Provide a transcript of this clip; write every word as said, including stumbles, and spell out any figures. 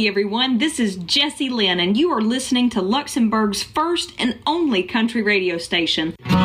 everyone. This is Jessie Lynn, and you are listening to Luxembourg's first and only country radio station.